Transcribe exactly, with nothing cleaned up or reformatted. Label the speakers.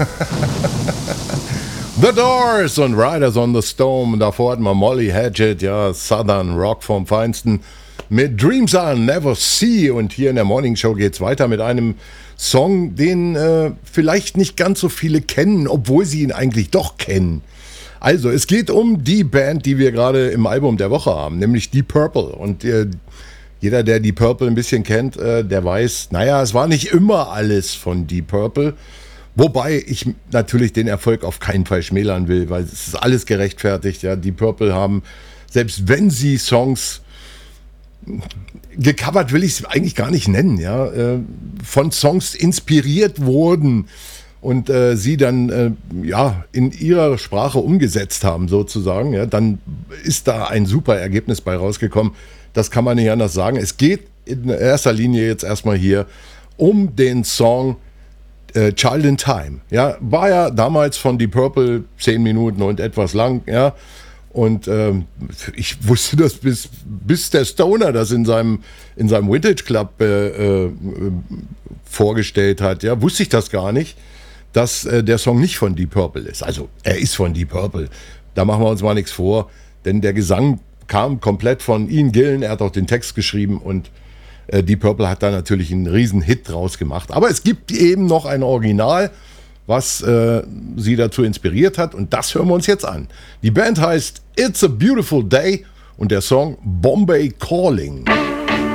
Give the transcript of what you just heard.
Speaker 1: The Doors und Riders on the Storm. Davor hatten wir Molly Hatchet, ja, Southern Rock vom Feinsten mit Dreams I'll Never See. Und hier in der Morning Show geht's weiter mit einem Song, den äh, vielleicht nicht ganz so viele kennen, obwohl sie ihn eigentlich doch kennen. Also, es geht um die Band, die wir gerade im Album der Woche haben, nämlich Deep Purple. Und äh, jeder, der Deep Purple ein bisschen kennt, äh, der weiß, naja, es war nicht immer alles von Deep Purple. Wobei ich natürlich den Erfolg auf keinen Fall schmälern will, weil es ist alles gerechtfertigt. Ja, Deep Purple haben, selbst wenn sie Songs gecovert, will ich es eigentlich gar nicht nennen, ja, äh, von Songs inspiriert wurden und äh, sie dann äh, ja in ihrer Sprache umgesetzt haben sozusagen, ja, dann ist da ein super Ergebnis bei rausgekommen. Das kann man nicht anders sagen. Es geht in erster Linie jetzt erstmal hier um den Song Äh, Child in Time, ja, war ja damals von Deep Purple zehn Minuten und etwas lang, ja, und ähm, ich wusste das bis, bis der Stoner das in seinem, in seinem Vintage Club äh, äh, vorgestellt hat, ja, wusste ich das gar nicht, dass äh, der Song nicht von Deep Purple ist. Also, er ist von Deep Purple, da machen wir uns mal nichts vor, denn der Gesang kam komplett von Ian Gillan, er hat auch den Text geschrieben und Deep Purple hat da natürlich einen riesen Hit draus gemacht. Aber es gibt eben noch ein Original, was äh, sie dazu inspiriert hat. Und das hören wir uns jetzt an. Die Band heißt It's a Beautiful Day und der Song Bombay Calling.